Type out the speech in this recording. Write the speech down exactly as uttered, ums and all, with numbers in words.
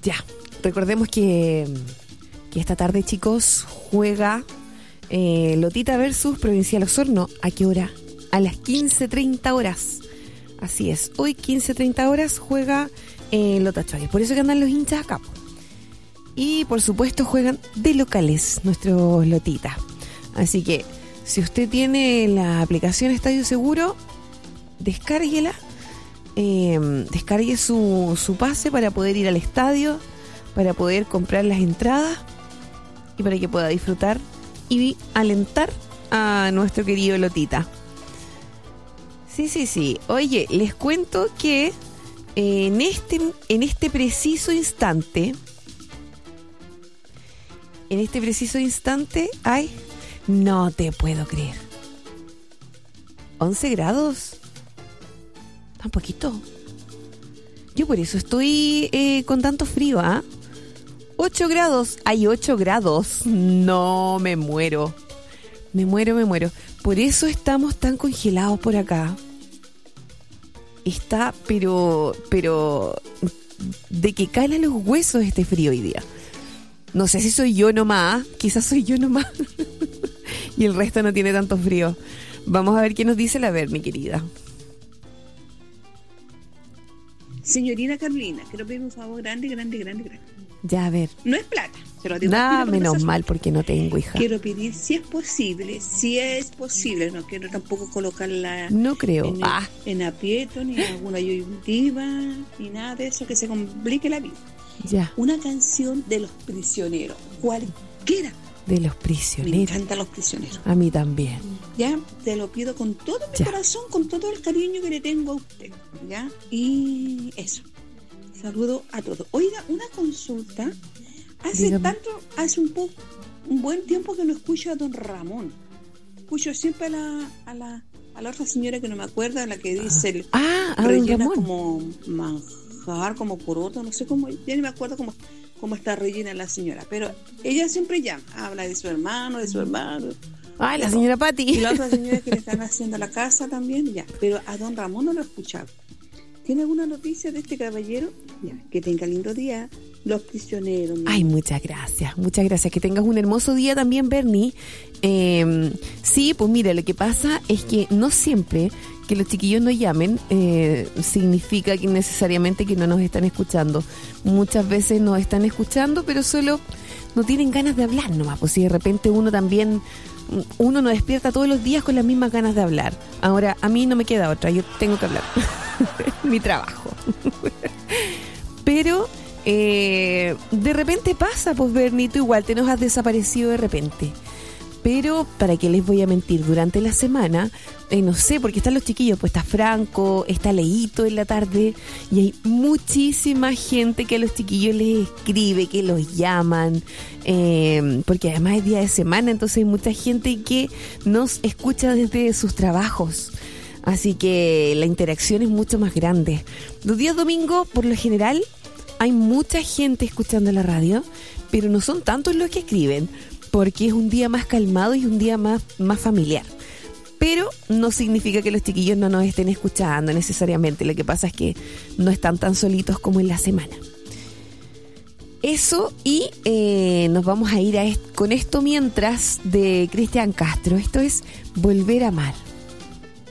Ya, recordemos que, que esta tarde, chicos, juega eh, Lotita versus Provincial Osorno. ¿A qué hora? A las quince treinta horas. Así es, hoy quince treinta horas juega eh, Lota Chávez. Por eso que andan los hinchas acá. Y por supuesto juegan de locales nuestros Lotita. Así que si usted tiene la aplicación Estadio Seguro, descárguela. Eh, descargue su, su pase para poder ir al estadio, para poder comprar las entradas y para que pueda disfrutar y alentar a nuestro querido Lotita. Sí, sí, sí. Oye, les cuento que eh, en este, en este preciso instante, en este preciso instante, ay, no te puedo creer. once grados. Tan poquito. Yo por eso estoy eh, con tanto frío, ¿ah? ¿eh? ocho grados. Hay ocho grados. No, me muero. Me muero, me muero. Por eso estamos tan congelados por acá. Está, pero, pero, de que caen los huesos este frío hoy día. No sé si soy yo nomás. Quizás soy yo nomás. Y el resto no tiene tanto frío. Vamos a ver qué nos dice la Ver, mi querida. Señorita Carolina, quiero pedir un favor grande, grande, grande, grande. Ya, a ver. No es plata. Se lo digo. Nada, menos mal, porque no tengo, hija. Quiero pedir, si es posible, si es posible, no quiero tampoco colocarla... No creo. En, ah. en aprieto, ni en alguna ayudativa, ni nada de eso, que se complique la vida. Ya. Una canción de Los Prisioneros, cualquiera. De Los Prisioneros. Me encantan Los Prisioneros. A mí también. Ya, te lo pido con todo mi ya. corazón, con todo el cariño que le tengo a usted. Ya, y eso. Saludo a todos. Oiga, una consulta. Hace Dígame. tanto, hace un poco, un buen tiempo que no escucho a don Ramón. Escucho siempre a la, a la, a la otra señora que no me acuerdo, a la que dice el ah, a rellena don Ramón. como manjar, como poroto, no sé cómo, ya ni me acuerdo cómo, cómo está rellena la señora, pero ella siempre llama, habla de su hermano, de su hermano. Ay, la señora Pati. Y la otra señora que le están haciendo la casa también, ya. Pero a don Ramón no lo he escuchado. ¿Tiene alguna noticia de este caballero? Ya, que tenga lindo día. Los Prisioneros. Ay, muchas gracias, muchas gracias. Que tengas un hermoso día también, Bernie. Eh, sí, pues mira, lo que pasa es que no siempre que los chiquillos nos llamen eh, significa que necesariamente que no nos están escuchando. Muchas veces nos están escuchando, pero solo no tienen ganas de hablar nomás. Pues si de repente uno también... uno no despierta todos los días con las mismas ganas de hablar. Ahora, a mí no me queda otra, yo tengo que hablar. Mi trabajo. Pero eh, de repente pasa, pues Bernie, tú igual te nos has desaparecido de repente. Pero, ¿para qué les voy a mentir? Durante la semana, eh, no sé, porque están los chiquillos, pues está Franco, está Leito en la tarde, y hay muchísima gente que a los chiquillos les escribe, que los llaman, eh, porque además es día de semana, entonces hay mucha gente que nos escucha desde sus trabajos. Así que la interacción es mucho más grande. Los días domingos, por lo general, hay mucha gente escuchando la radio, pero no son tantos los que escriben, porque es un día más calmado y un día más, más familiar. Pero no significa que los chiquillos no nos estén escuchando necesariamente. Lo que pasa es que no están tan solitos como en la semana. Eso, y eh, nos vamos a ir a est- con esto mientras de Cristian Castro. Esto es Volver a Amar.